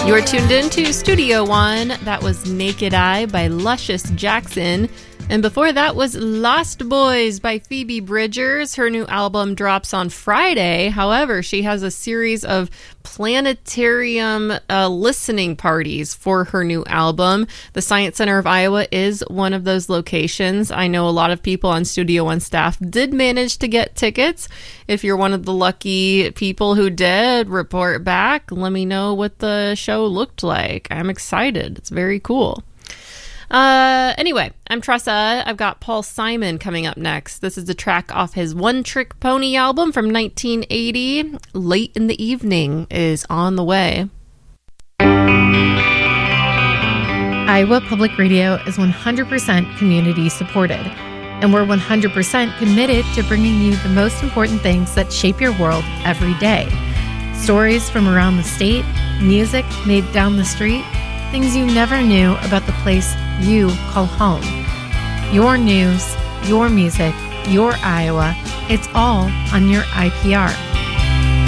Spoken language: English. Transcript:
You're tuned in to Studio One. That was Naked Eye by Luscious Jackson. And before that was Lost Boys by Phoebe Bridgers. Her new album drops on Friday. However, she has a series of planetarium listening parties for her new album. The Science Center of Iowa is one of those locations. I know a lot of people on Studio One staff did manage to get tickets. If you're one of the lucky people who did, report back. Let me know what the show looked like. I'm excited. It's very cool. Anyway, I'm Tressa. I've got Paul Simon coming up next. This is the track off his One Trick Pony album from 1980. Late in the Evening is on the way. Iowa Public Radio is 100% community supported, and we're 100% committed to bringing you the most important things that shape your world every day. Stories from around the state, music made down the street, things you never knew about the place you call home. Your news, your music, your Iowa, it's all on your IPR.